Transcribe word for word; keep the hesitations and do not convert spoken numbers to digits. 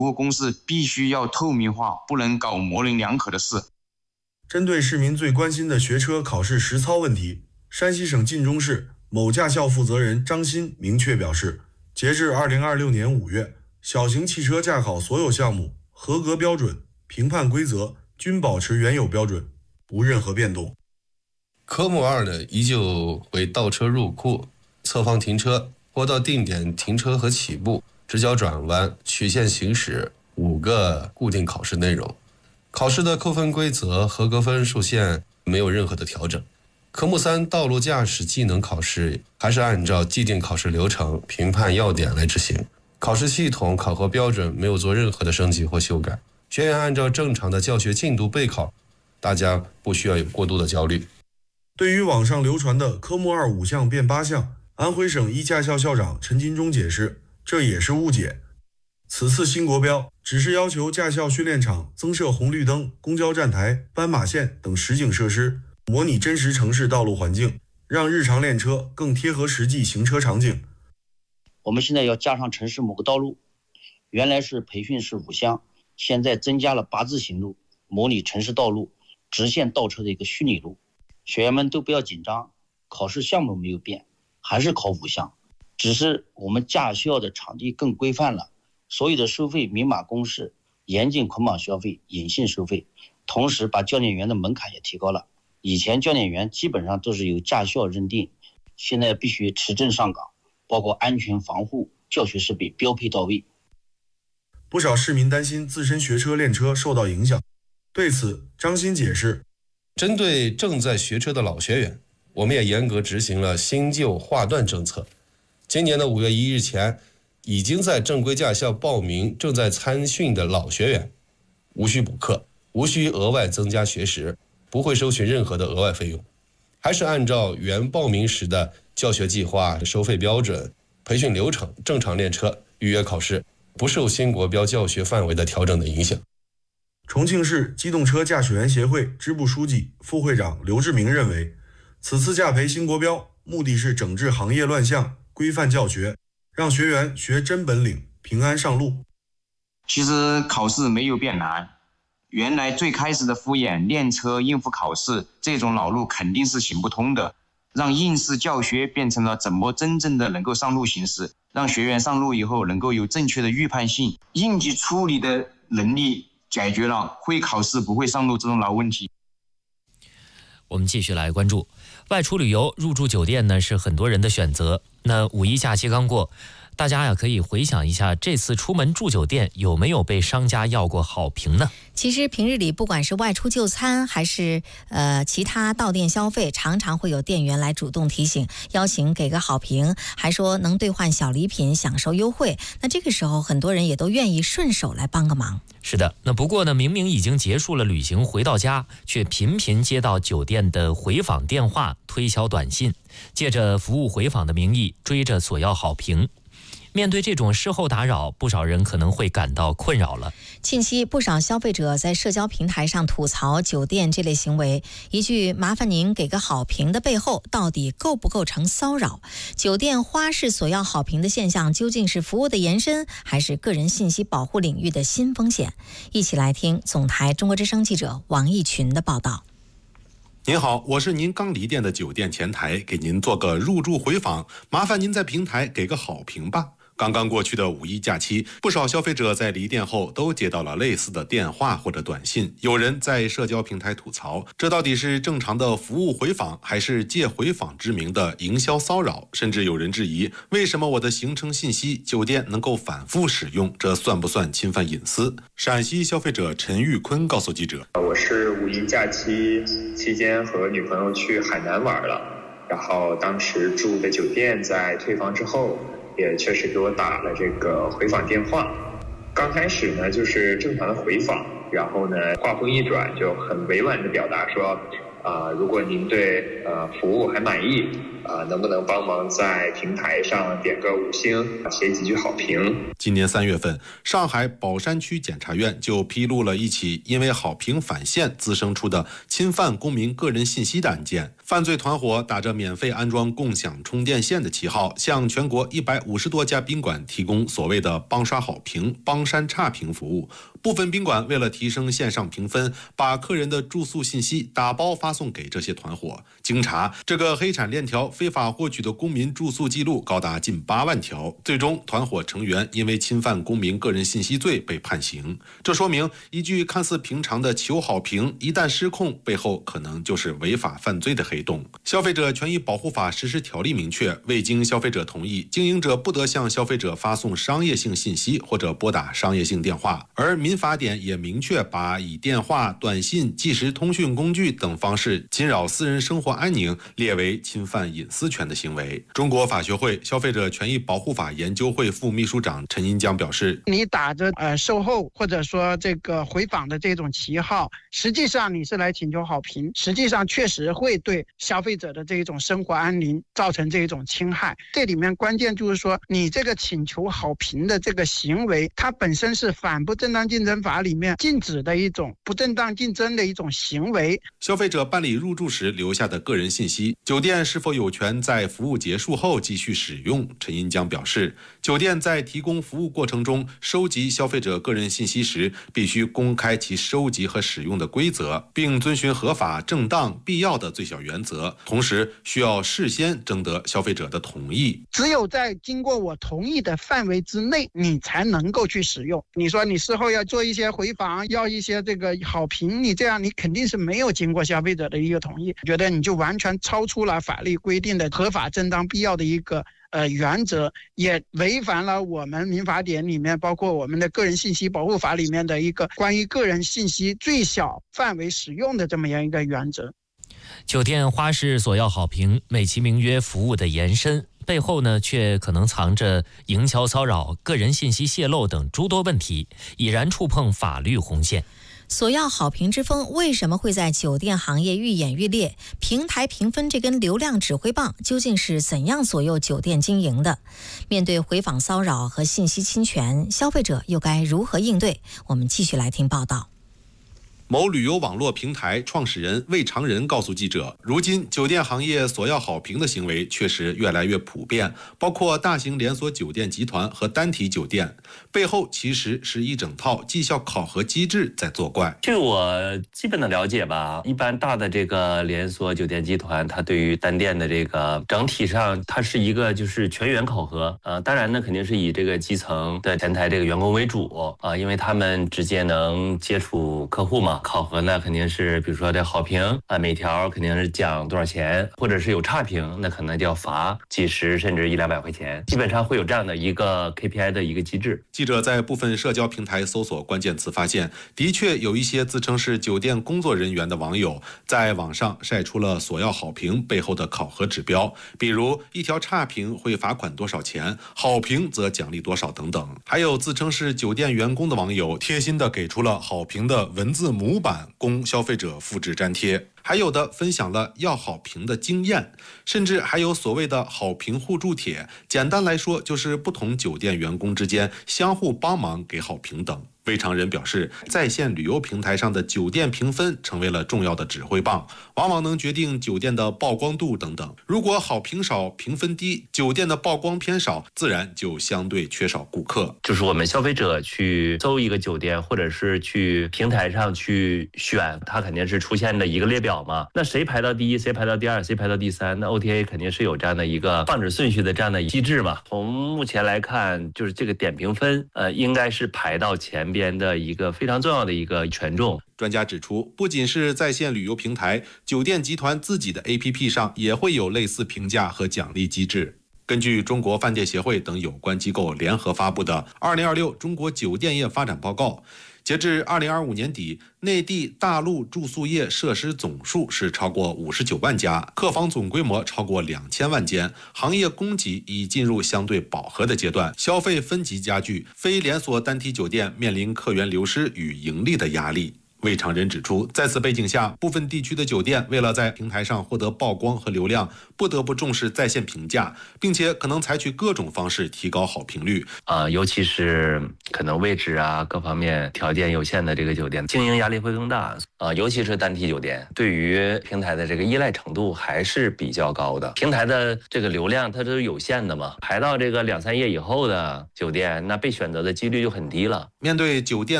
服务公示必须要透明化，不能搞模棱两可的事。 针对市民最关心的学车考试实操问题，山西省晋中市某驾校负责人张鑫明确表示，截至二零二六年五月，小型汽车驾考所有项目合格标准、评判规则均保持原有标准，无任何变动。 科目二呢，依旧为倒车入库、侧方停车或到定点停车和起步、直角转弯、曲线行驶五个固定考试内容。考试的扣分规则、合格分数线没有任何的调整。科目三道路驾驶技能考试还是按照既定考试流程、评判要点来执行。考试系统、考核标准没有做任何的升级或修改，学员按照正常的教学进度备考，大家不需要有过度的焦虑。 对于网上流传的科目二五项变八项，安徽省一驾校校长陈金忠解释，这也是误解。此次新国标只是要求驾校训练场增设红绿灯、公交站台、斑马线等实景设施，模拟真实城市道路环境，让日常练车更贴合实际行车场景。 我们现在要加上城市某个道路，原来是培训是五项，现在增加了八字形路，模拟城市道路直线倒车的一个虚拟路。学员们都不要紧张，考试项目没有变，还是考五项，只是我们驾校的场地更规范了，所有的收费明码公示，严禁捆绑消费、隐性收费，同时把教练员的门槛也提高了。以前教练员基本上都是由驾校认定，现在必须持证上岗，包括安全防护、教学设备标配到位。 不少市民担心自身学车练车受到影响，对此张鑫解释， 针对正在学车的老学员，我们也严格执行了新旧划段政策。今年的五月一日前，已经在正规驾校报名正在参训的老学员，无需补课，无需额外增加学时，不会收取任何的额外费用，还是按照原报名时的教学计划、收费标准、培训流程正常练车、预约考试，不受新国标教学范围的调整的影响。 重庆市机动车驾驶员协会支部书记、副会长刘志明认为，此次驾培新国标目的是整治行业乱象，规范教学，让学员学真本领，平安上路。 其实考试没有变难，原来最开始的敷衍练车应付考试这种老路肯定是行不通的，让应试教学变成了怎么真正的能够上路行驶，让学员上路以后能够有正确的预判性、应急处理的能力，解决了会考试不会上路这种老问题。 我们继续来关注外出旅游，入住酒店呢是很多人的选择。那五一假期刚过，大家呀可以回想一下，这次出门住酒店有没有被商家要过好评呢？ 其实平日里不管是外出就餐还是呃其他到店消费，常常会有店员来主动提醒，邀请给个好评，还说能兑换小礼品，享受优惠。那这个时候很多人也都愿意顺手来帮个忙。 是的，那不过呢，明明已经结束了旅行，回到家却频频接到酒店的回访电话、推销短信，借着服务回访的名义追着索要好评。面对这种事后打扰，不少人可能会感到困扰了。 近期不少消费者在社交平台上吐槽酒店这类行为，一句麻烦您给个好评的背后，到底构不构成骚扰？酒店花式索要好评的现象，究竟是服务的延伸，还是个人信息保护领域的新风险？一起来听总台中国之声记者王义群的报道。 您好，我是您刚离店的酒店前台，给您做个入住回访，麻烦您在平台给个好评吧。刚刚过去的五一假期，不少消费者在离店后都接到了类似的电话或者短信，有人在社交平台吐槽，这到底是正常的服务回访，还是借回访之名的营销骚扰？甚至有人质疑，为什么我的行程信息酒店能够反复使用，这算不算侵犯隐私？陕西消费者陈玉坤告诉记者， 我是五一假期期间和女朋友去海南玩了，然后当时住的酒店在退房之后也确实给我打了这个回访电话。刚开始呢就是正常的回访，然后呢话锋一转就很委婉的表达说啊、呃，如果您对呃服务还满意， 啊，能不能帮忙在平台上点个五星，写几句好评？ 今年三月份，上海宝山区检察院就披露了一起因为好评返现滋生出的侵犯公民个人信息的案件。犯罪团伙打着免费安装共享充电线的旗号，向全国一百五十多家宾馆提供所谓的帮刷好评、帮删差评服务。部分宾馆为了提升线上评分，把客人的住宿信息打包发送给这些团伙。经查，这个黑产链条非法获取的公民住宿记录高达近八万条。最终，团伙成员因为侵犯公民个人信息罪被判刑。这说明，一句看似平常的求好评，一旦失控，背后可能就是违法犯罪的黑洞。消费者权益保护法实施条例明确，未经消费者同意，经营者不得向消费者发送商业性信息或者拨打商业性电话。而民法典也明确把以电话、短信、即时通讯工具等方式侵扰私人生活安宁列为侵犯隐私权的行为。中国法学会消费者权益保护法研究会副秘书长陈银江表示， 你打着呃售后或者说这个回访的这种旗号，实际上你是来请求好评，实际上确实会对消费者的这种生活安宁造成这种侵害。这里面关键就是说，你这个请求好评的这个行为，它本身是反不正当竞争法里面禁止的一种不正当竞争的一种行为。 消费者办理入住时留下的个人信息，酒店是否有权在服务结束后继续使用？陈银江表示，酒店在提供服务过程中收集消费者个人信息时，必须公开其收集和使用的规则，并遵循合法、正当、必要的最小原则，同时需要事先征得消费者的同意。 只有在经过我同意的范围之内，你才能够去使用。你说你事后要做一些回访，要一些这个好评，你这样你肯定是没有经过消费者的一个同意，觉得你就完全超出了法律规定的合法、正当、必要的一个呃原则，也违反了我们民法典里面，包括我们的个人信息保护法里面的一个关于个人信息最小范围使用的这么样一个原则。 酒店花式索要好评，美其名曰服务的延伸，背后呢却可能藏着营销骚扰、个人信息泄露等诸多问题，已然触碰法律红线。 索要好评之风为什么会在酒店行业愈演愈烈？平台评分这根流量指挥棒究竟是怎样左右酒店经营的？面对回访骚扰和信息侵权，消费者又该如何应对？我们继续来听报道。 某旅游网络平台创始人魏长仁告诉记者，如今酒店行业索要好评的行为确实越来越普遍，包括大型连锁酒店集团和单体酒店，背后其实是一整套绩效考核机制在作怪。 据我基本的了解吧，一般大的这个连锁酒店集团，它对于单店的这个整体上，它是一个就是全员考核。呃，当然呢，肯定是以这个基层的前台这个员工为主啊、呃，因为他们直接能接触客户嘛。考核呢，肯定是比如说这好评啊、呃，每条肯定是奖多少钱，或者是有差评，那可能就要罚几十甚至一两百块钱，基本上会有这样的一个 K P I 的一个机制。 记者在部分社交平台搜索关键词，发现的确有一些自称是酒店工作人员的网友在网上晒出了索要好评背后的考核指标，比如一条差评会罚款多少钱，好评则奖励多少等等。还有自称是酒店员工的网友贴心的给出了好评的文字模板供消费者复制粘贴，还有的分享了要好评的经验，甚至还有所谓的好评互助帖，简单来说就是不同酒店员工之间相互帮忙给好评等。魏长仁表示，在线旅游平台上的酒店评分成为了重要的指挥棒，往往能决定酒店的曝光度等等。如果好评少、评分低，酒店的曝光偏少，自然就相对缺少顾客。 就是我们消费者去搜一个酒店，或者是去平台上去选，它肯定是出现的一个列表嘛。那谁排到第一，谁排到第二，谁排到第三，那 O T A 肯定是有这样的一个放置顺序的这样的机制嘛。从目前来看，就是这个点评分，呃，应该是排到前边的一个非常重要的一个权重。 专家指出，不仅是在线旅游平台，酒店集团自己的 A P P 上也会有类似评价和奖励机制。根据中国饭店协会等有关机构联合发布的《二零二六中国酒店业发展报告》，截至二零二五年底，内地大陆住宿业设施总数是超过五十九万家，客房总规模超过两千万间，行业供给已进入相对饱和的阶段，消费分级加剧，非连锁单体酒店面临客源流失与盈利的压力。 魏长仁指出，在此背景下，部分地区的酒店为了在平台上获得曝光和流量，不得不重视在线评价，并且可能采取各种方式提高好评率。 啊、呃，尤其是可能位置啊各方面条件有限的这个酒店，经营压力会更大。啊、呃，尤其是单体酒店，对于平台的这个依赖程度还是比较高的。平台的这个流量它都是有限的嘛，排到这个两三页以后的酒店，那被选择的几率就很低了。 面对酒店